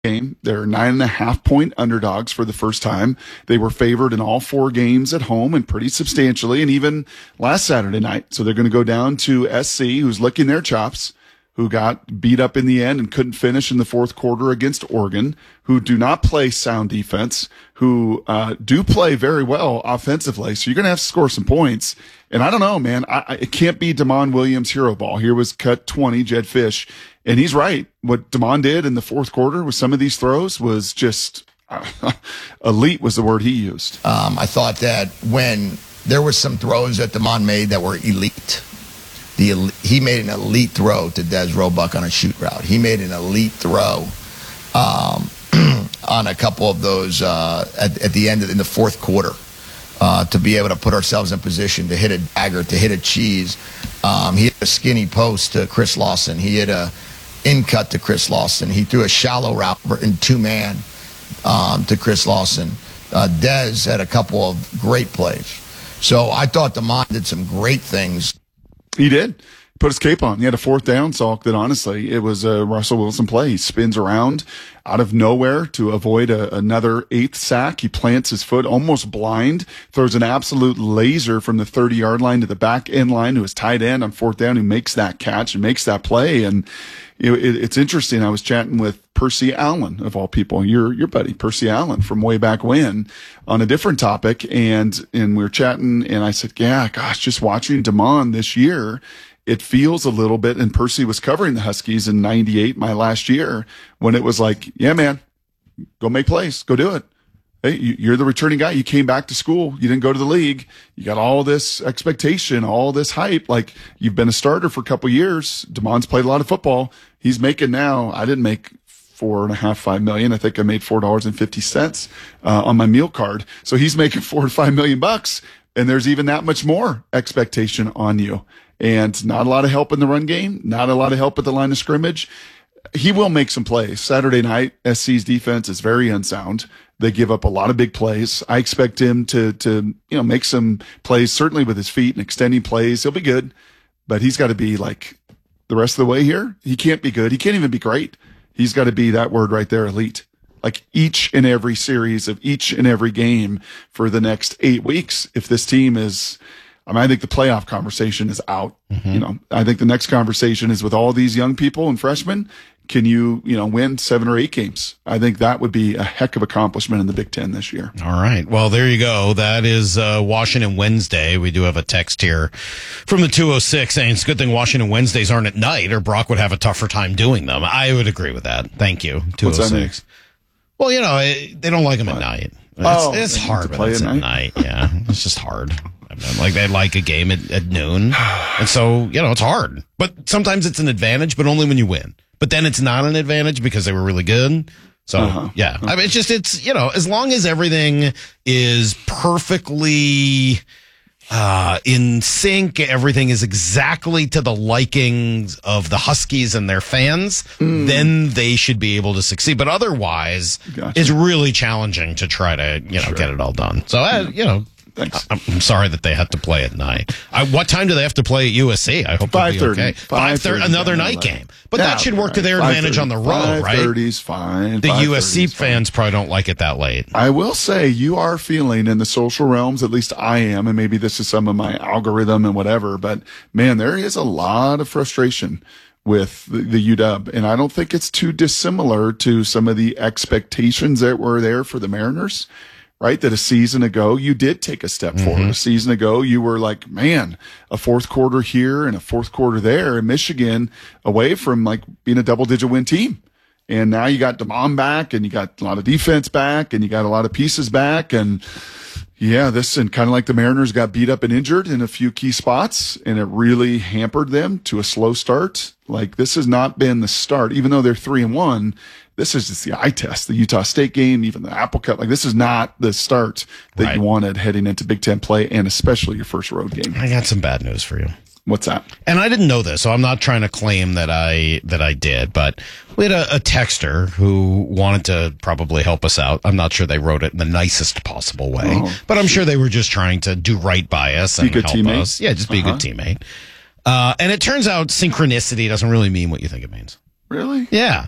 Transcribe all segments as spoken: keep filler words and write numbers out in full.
game. They're nine and a half point underdogs for the first time. They were favored in all four games at home and pretty substantially, and even last Saturday night. So they're going to go down to S C, who's licking their chops, who got beat up in the end and couldn't finish in the fourth quarter against Oregon, who do not play sound defense, who uh, do play very well offensively. So you're going to have to score some points. And I don't know, man, I, I, it can't be Damon Williams' hero ball. Here was cut twenty, Jedd Fisch. And he's right. What Damon did in the fourth quarter with some of these throws was just uh, elite was the word he used. Um, I thought that when there were some throws that Damon made that were elite, the he made an elite throw to Des Roebuck on a shoot route. He made an elite throw um, on a couple of those uh, at, at the end of in the fourth quarter uh, to be able to put ourselves in position to hit a dagger, to hit a cheese. Um, he hit a skinny post to Chris Lawson. He hit a in cut to Chris Lawson. He threw a shallow route in two-man um, to Chris Lawson. Uh, Dez had a couple of great plays. So I thought Damon did some great things. He did. Put his cape on. He had a fourth down, Salk, that honestly, it was a Russell Wilson play. He spins around out of nowhere to avoid a, another eighth sack. He plants his foot almost blind, throws an absolute laser from the thirty-yard line to the back end line to his tight end on fourth down, who makes that catch and makes that play. And you know, it, it's interesting. I was chatting with Percy Allen, of all people, your your buddy, Percy Allen, from way back when, on a different topic. And, and we were chatting, and I said, yeah, gosh, just watching Damon this year, it feels a little bit, and Percy was covering the Huskies in ninety-eight, my last year, when it was like, yeah, man, go make plays, go do it. Hey, you're the returning guy. You came back to school. You didn't go to the league. You got all this expectation, all this hype. Like, you've been a starter for a couple years. Damon's played a lot of football. He's making now, I didn't make four and a half, five million. I think I made four dollars and fifty cents uh, on my meal card. So he's making four to five million bucks. And there's even that much more expectation on you. And not a lot of help in the run game, not a lot of help at the line of scrimmage. He will make some plays. Saturday night, S C's defense is very unsound. They give up a lot of big plays. I expect him to, to, you know, make some plays, certainly with his feet and extending plays. He'll be good, but he's got to be like the rest of the way here. He can't be good. He can't even be great. He's got to be that word right there, elite. Like each and every series of each and every game for the next eight weeks. If this team is, I mean, I think the playoff conversation is out. Mm-hmm. You know, I think the next conversation is with all these young people and freshmen. Can you, you know, win seven or eight games? I think that would be a heck of accomplishment in the Big Ten this year. All right. Well, there you go. That is uh, Washington Wednesday. We do have a text here from the two oh six saying it's a good thing Washington Wednesdays aren't at night, or Brock would have a tougher time doing them. I would agree with that. Thank you. two oh six. What's that mean? Well, you know, it, they don't like them what? at night. It's, oh, it's hard to play at night. night. Yeah, it's just hard. I mean, like they like a game at, at noon, and so you know it's hard. But sometimes it's an advantage, but only when you win. But then it's not an advantage because they were really good. So uh-huh. yeah, I mean, it's just it's you know as long as everything is perfectly uh, in sync, everything is exactly to the likings of the Huskies and their fans, mm. then they should be able to succeed. But otherwise, gotcha. It's really challenging to try to you know sure. get it all done. So uh, you know. Thanks. I'm sorry that they had to play at night. I, what time do they have to play at U S C? I hope five thirty. Okay. five thirty, another night game. But yeah, that should work right. to their advantage on the road, right? five thirty's fine. The U S C fans fine. probably don't like it that late. I will say you are feeling in the social realms, at least I am, and maybe this is some of my algorithm and whatever, but man, there is a lot of frustration with the, the U W, and I don't think it's too dissimilar to some of the expectations that were there for the Mariners. Right, that a season ago you did take a step mm-hmm. forward. A season ago you were like, man, a fourth quarter here and a fourth quarter there in Michigan, away from like being a double-digit win team. And now you got Damon back, and you got a lot of defense back, and you got a lot of pieces back, and yeah, this and kind of like the Mariners got beat up and injured in a few key spots, and it really hampered them to a slow start. Like this has not been the start, even though they're three and one. This is just the eye test, the Utah State game, even the Apple Cup. Like this is not the start that right. you wanted heading into Big Ten play, and especially your first road game. I got some bad news for you. What's that? And I didn't know this, so I'm not trying to claim that I that I did, but we had a, a texter who wanted to probably help us out. I'm not sure they wrote it in the nicest possible way, oh, but I'm sure they were just trying to do right by us and be a good help teammate. us. Yeah, just be uh-huh. a good teammate. Uh, and it turns out synchronicity doesn't really mean what you think it means. Really? Yeah.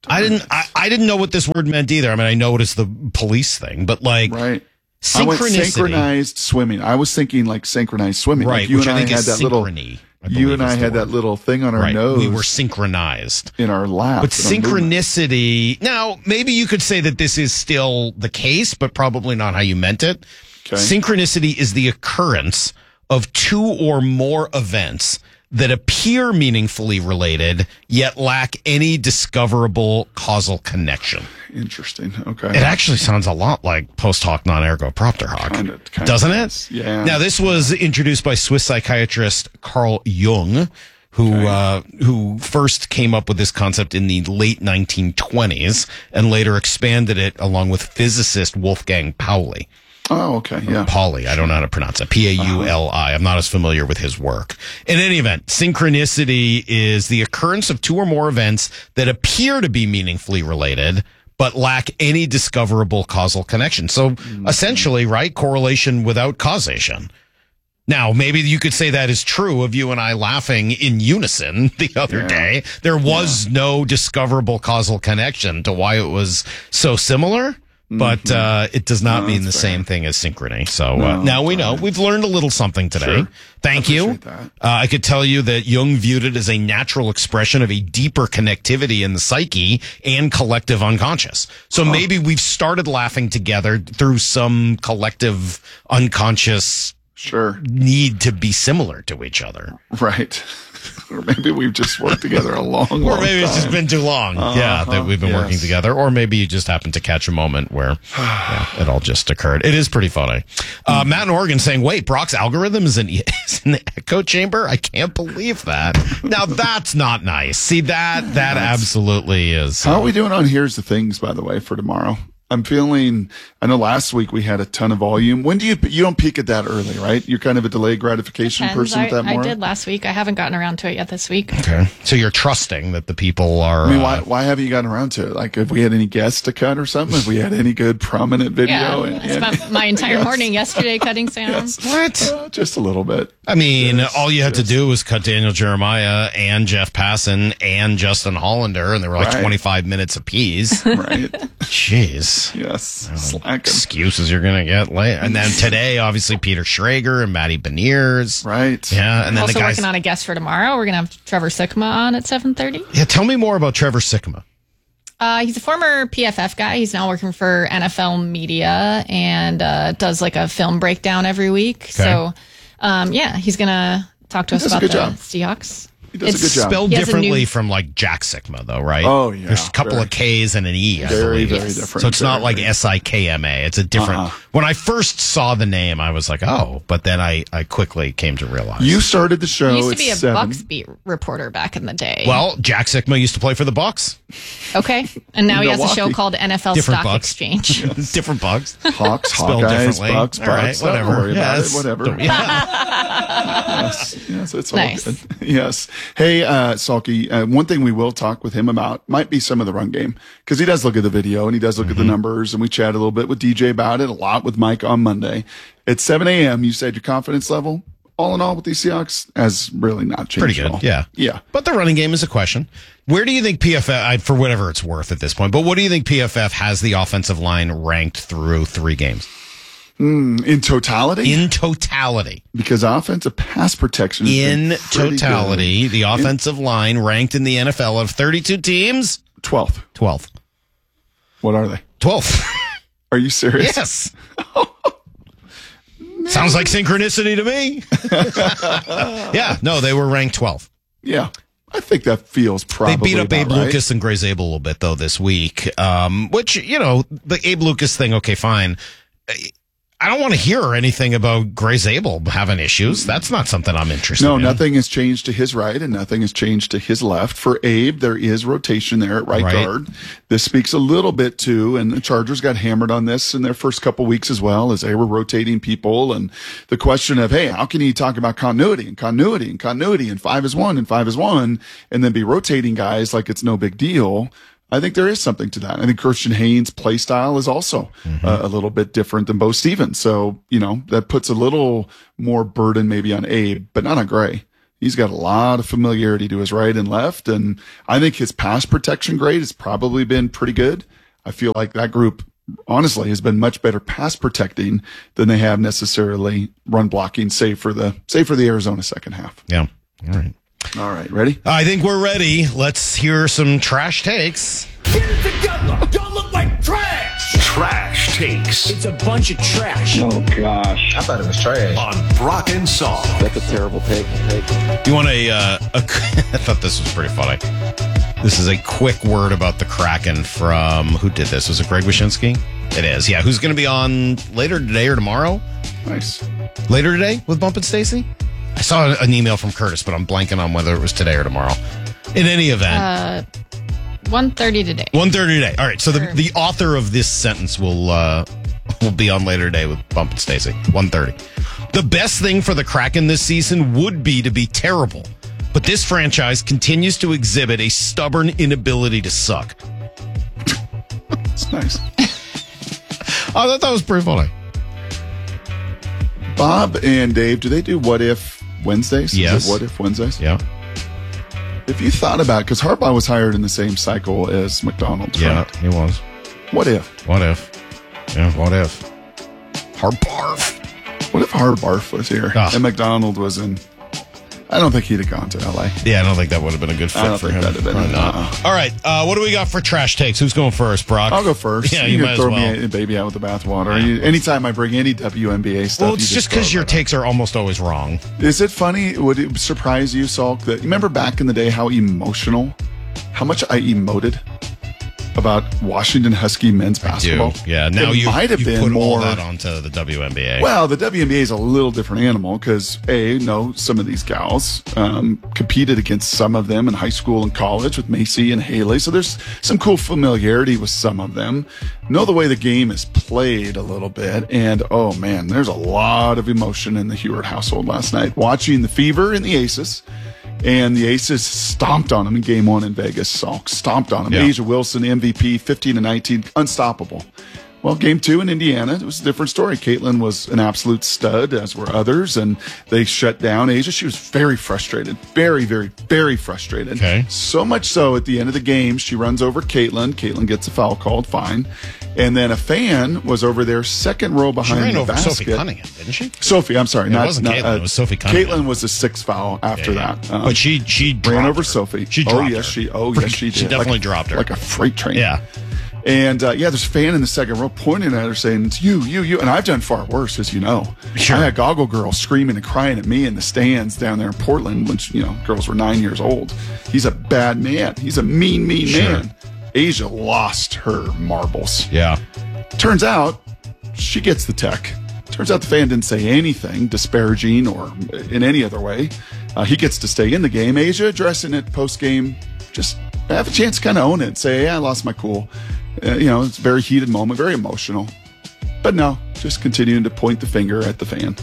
I didn't. I, I didn't know what this word meant either. I mean, I know it is the police thing, but like Right. synchronicity, I went synchronized swimming. I was thinking like synchronized swimming. right? Like you which and I think had is that little. synchrony. I You believe and I is the had that word. little thing on our Right. nose. We were synchronized. in our lap. But synchronicity, now maybe you could say that this is still the case, but probably not how you meant it. Okay. Synchronicity is the occurrence of two or more events that appear meaningfully related, yet lack any discoverable causal connection. Interesting. Okay. It actually sounds a lot like post hoc non ergo propter hoc, Kinda- kinda doesn't does. it? Yeah. Now, this was introduced by Swiss psychiatrist Carl Jung, who Okay. uh, who first came up with this concept in the late nineteen twenties and later expanded it along with physicist Wolfgang Pauli. Oh, okay. Yeah. Pauli, I don't know how to pronounce it. P A U L I. I'm not as familiar with his work. In any event, synchronicity is the occurrence of two or more events that appear to be meaningfully related, but lack any discoverable causal connection. So Mm-hmm. essentially, right, correlation without causation. Now, maybe you could say that is true of you and I laughing in unison the other Yeah. day. There was no discoverable causal connection to why it was so similar. But uh, it does not No, mean the that's fair. same thing as synchrony. So No, uh, now we that's know. right. We've learned a little something today. Sure. Thank I you. appreciate that. Uh, I could tell you that Jung viewed it as a natural expression of a deeper connectivity in the psyche and collective unconscious. So maybe we've started laughing together through some collective unconscious Sure. need to be similar to each other. Right. Or maybe we've just worked together a long, long Or maybe it's time. just been too long. Yeah, that we've been yes. working together. Or maybe you just happened to catch a moment where yeah, it all just occurred. It is pretty funny. Uh, Matt in Oregon saying, wait, Brock's algorithm is in, is in the echo chamber? I can't believe that. Now that's not nice. See, that that absolutely is. How are we doing on Here's the Things, by the way, for tomorrow? I'm feeling, I know last week we had a ton of volume. When do you, you don't peak at that early, right? You're kind of a delayed gratification Depends. person I, with that I more? did last week. I haven't gotten around to it yet this week. Okay. So you're trusting that the people are. I mean, uh, why, why haven't you gotten around to it? Like, if we had any guests to cut or something, if we had any good prominent video? Yeah, and- I and- spent my entire Yes. morning yesterday cutting sounds. what? Uh, just a little bit. I mean, all you had to do was cut Daniel Jeremiah and Jeff Passan and Justin Hollander, and they were like Right. twenty-five minutes apiece. Right. Jeez. Yes. Slacking. Excuses you're going to get later. And then today, obviously, Peter Schrager and Matty Beniers. Right. Yeah. And then Also the guys. working on a guest for tomorrow. We're gonna have Trevor Sikkema on at seven thirty. Yeah. Tell me more about Trevor Sikkema. Uh, he's a former P F F guy. He's now working for N F L Media and uh, does like a film breakdown every week. So, um, yeah, he's gonna talk to us does a about good the job. Seahawks. He does a good job. Spelled He has a differently new- from like Jack Sikma, though, right? Oh, yeah. There's a couple Very- of K's and an E. I Very, believe. very Yes. different. So it's not Very, like very- S I K M A. It's a different. Uh-uh. When I first saw the name, I was like, oh, but then I, I quickly came to realize. You started the show He used to at be a seven. Bucks beat reporter back in the day. well, Jack Sikma used to play for the Bucks. okay, and now he has a show Milwaukee. called N F L Different Stock Bucks. Exchange. Different Bucks. Hawks, Spelled Hawkeyes, differently. Bucks, All right, Bucks. whatever. Don't worry about Yes. it. Whatever. Don't- yeah. Yes, yes, it's all Nice. good. Yes. Hey, uh, Salky, uh, one thing we will talk with him about might be some of the run game because he does look at the video and he does look at the numbers, and we chat a little bit with D J about it, a lot with Mike on Monday. At seven a.m., you said your confidence level, all in all, with these Seahawks has really not changed. Pretty at good, all. yeah. Yeah. But the running game is a question. Where do you think P F F, I- for whatever it's worth at this point, but what do you think P F F has the offensive line ranked through three games? In totality, In totality. because offensive pass protection has In been pretty totality, good. the offensive line ranked in the N F L of thirty-two teams, twelfth. twelfth. What are they? twelfth. Are you serious? Yes. Sounds like synchronicity to me. yeah, no, they were ranked twelfth. Yeah. I think that feels probably They beat up about Abe right. Lucas and Gray Zabel a little bit, though, this week. Um, which, you know, the Abe Lucas thing, okay, fine. I don't want to hear anything about Gray Zabel having issues. That's not something I'm interested No, in. nothing has changed to his right and nothing has changed to his left. For Abe, there is rotation there at right, Right. guard. This speaks a little bit to, and the Chargers got hammered on this in their first couple weeks as well, as they were rotating people. And the question of, hey, how can you talk about continuity and continuity and continuity and five is one and five is one and then be rotating guys like it's no big deal? I think there is something to that. I think Christian Haynes' play style is also Mm-hmm. uh, a little bit different than Bo Stevens. So, you know, that puts a little more burden maybe on Abe, but not on Gray. He's got a lot of familiarity to his right and left, and I think his pass protection grade has probably been pretty good. I feel like that group, honestly, has been much better pass protecting than they have necessarily run blocking, save for the save for the Arizona second half. Yeah. All right. All right, ready? I think we're ready. Let's hear some trash takes. Get it together. Y'all look like trash. Trash takes. It's a bunch of trash. Oh, gosh. I thought it was trash. On Brock and Saul. That's a terrible take. take. You want a, uh, a? I thought this was pretty funny. This is a quick word about the Kraken from, who did this? Was it Greg Wyshynski? It is, yeah. Who's going to be on later today or tomorrow? Nice. Later today with Bump and Stacy? I saw an email from Curtis, but I'm blanking on whether it was today or tomorrow. In any event. Uh, one thirty today. one thirty today. All right, so the, the author of this sentence will uh, will be on later today with Bump and Stacy. one thirty. The best thing for the Kraken this season would be to be terrible. But this franchise continues to exhibit a stubborn inability to suck. It's nice. I thought that was pretty funny. Bob and Dave, do they do What If Wednesdays? Yes. Is it What If Wednesdays? Yeah. If you thought about it, because Harbaugh was hired in the same cycle as McDonald's, Yeah, right? he was. What if? What if? Yeah, what if? Harbarf. What if Harbarf was here Ah. and McDonald was in? I don't think he'd have gone to L A. Yeah, I don't think that would have been a good fit I don't for think him. that'd have been- Probably not. uh-uh. All right, uh, what do we got for trash takes? Who's going first, Brock? I'll go first. Yeah, you, you can might as throw well. me a baby out with the bathwater. You, anytime I bring any W N B A stuff, Well, it's you just throw because it your right takes are almost always wrong. out. Is it funny? Would it surprise you, Salk, that you remember back in the day how emotional, how much I emoted about Washington Husky men's basketball? Do. Yeah, now it you, might have you been put more. all that onto the W N B A. Well, the W N B A is a little different animal because, A, no, some of these gals um, competed against some of them in high school and college with Macy and Haley. So there's some cool familiarity with some of them. Know the way the game is played a little bit. And, oh, man, there's a lot of emotion in the Heward household last night. Watching the Fever and the Aces. And the Aces stomped on them in game one in Vegas. Salk stomped on them. Yeah. Asia Wilson, M V P, fifteen to nineteen, unstoppable. Well, game two in Indiana, it was a different story. Caitlin was an absolute stud, as were others, and they shut down Asia. She was very frustrated. Very, very, very frustrated. Okay. So much so, at the end of the game, she runs over Caitlin. Caitlin gets a foul called, fine. And then a fan was over there, second row she behind ran the over basket. Sophie Cunningham, didn't she? Sophie, I'm sorry. It not, wasn't not, Caitlin, uh, it was Sophie Cunningham. Caitlin was the sixth foul after Yeah, that. yeah. Um, but she she ran dropped over her. Sophie. She oh, dropped yes, her. she, oh, yes, she did. She definitely Like- dropped her. Like a freight train. Yeah. And uh, yeah, there's a fan in the second row pointing at her saying, it's you, you, you. And I've done far worse, as you know. Sure. I had Goggle Girl screaming and crying at me in the stands down there in Portland when, you know, girls were nine years old. He's a bad man. He's a mean, mean Sure. man. Asia lost her marbles. Yeah. Turns out she gets the tech. Turns out the fan didn't say anything disparaging or in any other way. Uh, he gets to stay in the game. Asia addressing it post game, just have a chance to kind of own it and say, yeah, I lost my cool. Uh, you know, it's a very heated moment, very emotional. But no, just continuing to point the finger at the fan.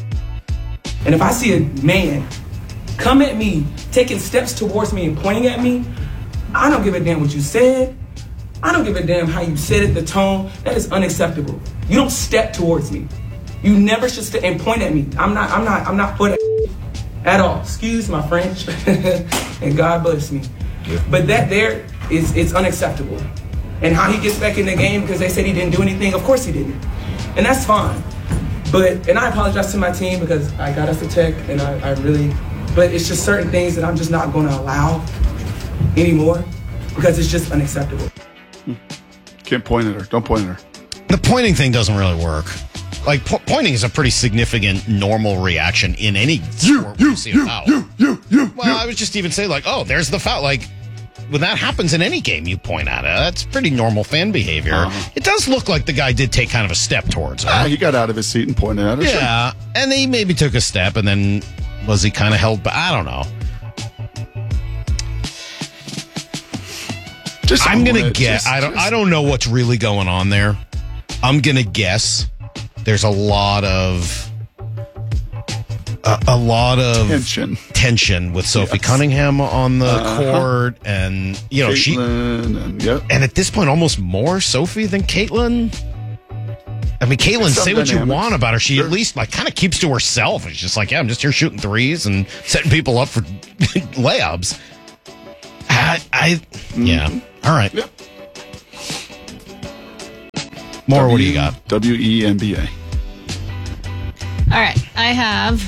And if I see a man come at me, taking steps towards me and pointing at me, I don't give a damn what you said. I don't give a damn how you said it, the tone. That is unacceptable. You don't step towards me. You never should step and point at me. I'm not, I'm not, I'm not for that at all. Excuse my French. And God bless me. But that there is, it's unacceptable. And how he gets back in the game because they said he didn't do anything, of course he didn't. And that's fine. But, and I apologize to my team because I got us a tech and I, I really, but it's just certain things that I'm just not going to allow anymore because it's just unacceptable. Can't point at her. Don't point at her. The pointing thing doesn't really work. Like, po- pointing is a pretty significant normal reaction in any sport where you see a foul. you, you, you. Well, I was just even saying, like, oh, there's the foul. Like, when that happens in any game, you point at it. That's pretty normal fan behavior. Uh-huh. It does look like the guy did take kind of a step towards her. Ah, he got out of his seat and pointed at her. Sure. Yeah, and he maybe took a step, and then was he kind of held back? I don't know. Just I'm own gonna it. guess. Just- I don't. just- I don't know what's really going on there. I'm gonna guess. There's a lot of a, a lot of Tension. tension with Sophie Yes. Cunningham on the Uh-huh. court, and you know she. Caitlin and, yep. And at this point, almost more Sophie than Caitlin. I mean, Caitlin, Some say what you dynamics. want about her. She Sure. at least like kind of keeps to herself. It's just like, yeah, I'm just here shooting threes and setting people up for layups. I, I yeah. Mm-hmm. All right. Yep. More, w, what do you got? W E N B A. All right. I have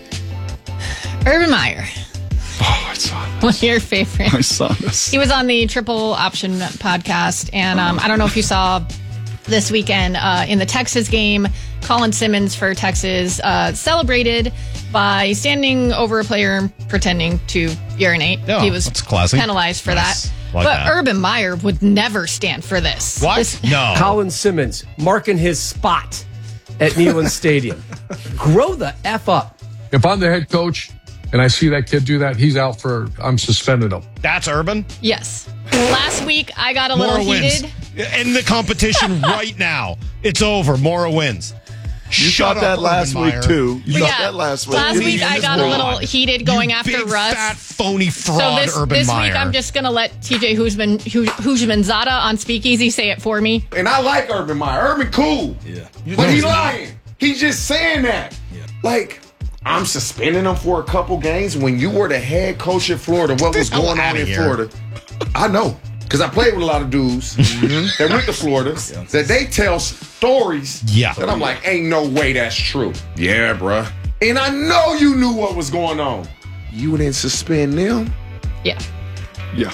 Urban Meyer. Oh, I saw that. One of your favorites. I saw this. He was on the Triple Option podcast, and um, I don't know if you saw this weekend uh, in the Texas game, Colin Simmons for Texas uh, celebrated by standing over a player and pretending to urinate. Oh, he was that's classy. penalized for Nice. that. Like but that. Urban Meyer would never stand for this. What? This- No. Colin Simmons marking his spot at Neyland Stadium. Grow the F up. If I'm the head coach and I see that kid do that, he's out for, I'm suspending him. That's Urban. Yes. Last week, I got a Mora little wins. heated. In the competition right now. It's over. Mora wins. You Shut thought that up, last Urban week, Meyer. too. You Yeah, thought that last week. Last You week, I just got a won. little heated going You after big, Russ. fat, phony So fraud, this, Urban this Meyer. week, I'm just going to let T J Hujman, Hujmanzada on Speakeasy say it for me. And I like Urban Meyer. Urban cool. Yeah. But he lying. He's just saying that. Yeah. Like, I'm suspending him for a couple games. When you were the head coach at Florida, what was hell going on outta in here. Florida? I know. Because I played with a lot of dudes that went to Florida that they tell stories Yeah. that I'm like, ain't no way that's true. Yeah, bruh. And I know you knew what was going on. You didn't suspend them? Yeah. Yeah.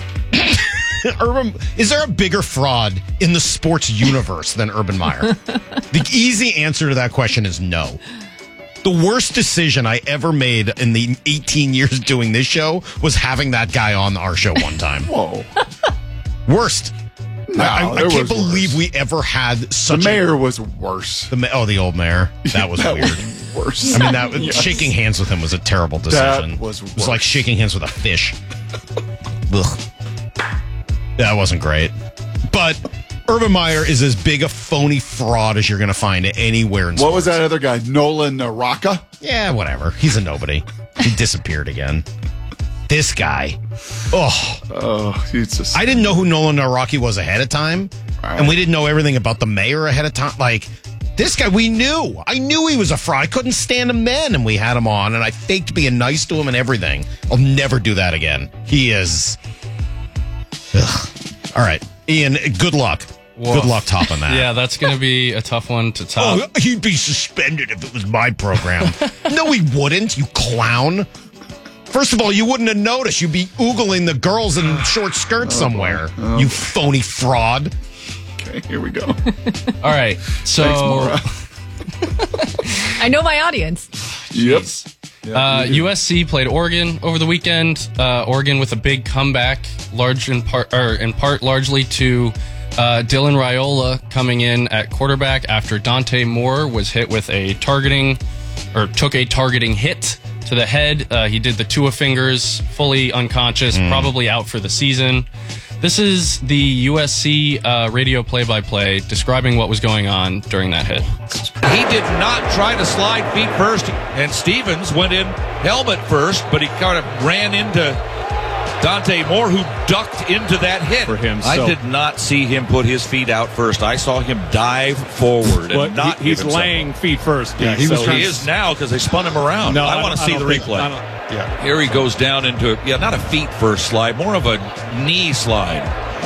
Urban, is there a bigger fraud in the sports universe than Urban Meyer? The easy answer to that question is no. The worst decision I ever made in the eighteen years doing this show was having that guy on our show one time. Whoa. Worst. No, I, I, I there can't was believe worse. we ever had The such mayor a, was worse. the ma- oh, the old mayor. That was That weird. was worse. I mean, that Yes. shaking hands with him was a terrible decision. That was it was worse. like shaking hands with a fish. Ugh. That wasn't great. But Urban Meyer is as big a phony fraud as you're going to find anywhere in What sports. was that other guy? Nolan Naraka? Yeah, whatever. He's a nobody. He disappeared again. This guy. Oh, Oh, he's just. I didn't know who Nolan Naraki was ahead of time. Right. And we didn't know everything about the mayor ahead of time. Like, this guy, we knew. I knew he was a fraud. I couldn't stand him then, and we had him on, and I faked being nice to him and everything. I'll never do that again. He is. Ugh. All right, Ian, good luck. Good luck topping that. Yeah, that's going to be a tough one to top. Oh, he'd be suspended if it was my program. No, he wouldn't, you clown. First of all, you wouldn't have noticed. You'd be oogling the girls in short skirts somewhere. Oh. You phony fraud. Okay, here we go. All right, so Thanks, Maura. I know my audience. Yep. uh, U S C played Oregon over the weekend. Uh, Oregon with a big comeback, large in part, or in part largely to uh, Dylan Raiola coming in at quarterback after Dante Moore was hit with a targeting, or took a targeting hit to the head. Uh, he did the Tua fingers, fully unconscious, probably out for the season. This is the U S C uh, radio play-by-play describing what was going on during that hit. He did not try to slide feet first, and Stevens went in helmet first, but he kind of ran into Dante Moore, who ducked into that hit. For him, I so- did not see him put his feet out first. I saw him dive forward and Well, not he- he's give himself laying up. feet first. Yeah, Pete, he, was so trying, he he's- is now because they spun him around. No, I I want to don't- see I the don't think- replay. I don't- yeah. Here he goes down into, yeah, not a feet first slide, more of a knee slide.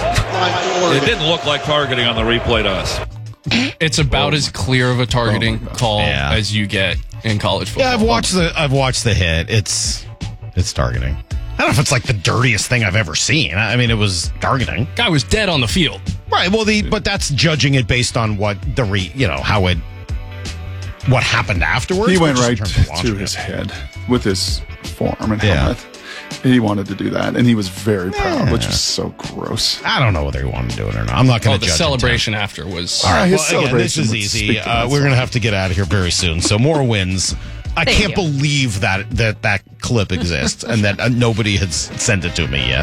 It didn't look like targeting on the replay to us. It's about as clear of a targeting call Yeah. as you get in college football. Yeah, I've watched the I've watched the hit. It's it's targeting. I don't know if it's like the dirtiest thing I've ever seen. I mean, it was targeting. Guy was dead on the field. Right. Well, the but that's judging it based on what the re you know how it what happened afterwards. He went which is in right terms of to watching his it. head with his forearm and Yeah. helmet. He wanted to do that, and he was very proud, which was so gross. I don't know whether he wanted to do it or not. I'm not going Oh, to the judge celebration after was. All right, his well, again, this celebration is would easy. speak to Uh, that we're going to song. have to get out of here very soon. So more wins. I Thank can't you. believe that that that clip exists and that uh, nobody has sent it to me yet.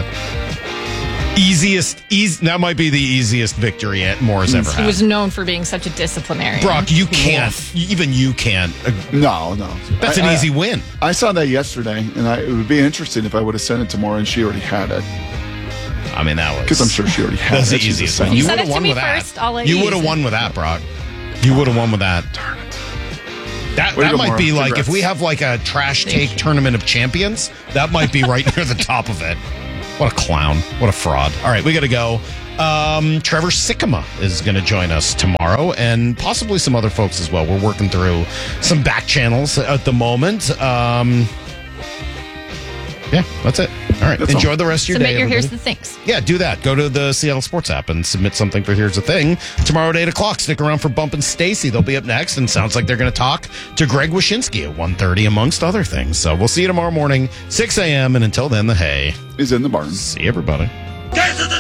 Easiest, easy. That might be the easiest victory yet Moore's ever He had. was known for being such a disciplinarian. Brock, you can't. Even you can't. uh, No, no. That's I- an I- easy win. I saw that yesterday, and I, it would be interesting if I would have sent it to Maura and she already had it. I mean, that was Because I'm sure she already had that's it. the She's easiest saying- one. You You sent would it have to won me with that. first, I'll let You you would have use won it. with that, Brock. You would have won with that. Darn it. That, Way to that go, might Mara. be like, Congrats. if we have like a trash take tournament of champions, that might be right near the top of it. What a clown. What a fraud. All right, we got to go. Um, Trevor Sikkema is going to join us tomorrow, and possibly some other folks as well. We're working through some back channels at the moment. Um, yeah, that's it. All right, That's enjoy all. the rest of your Submit day, your Here's everybody. the Things. Yeah, do that. Go to the Seattle Sports app and submit something for Here's the Thing. Tomorrow at eight o'clock, stick around for Bump and Stacy. They'll be up next, and sounds like they're going to talk to Greg Wyshynski at one thirty, amongst other things. So we'll see you tomorrow morning, six a.m., and until then, the hay is in the barn. See everybody.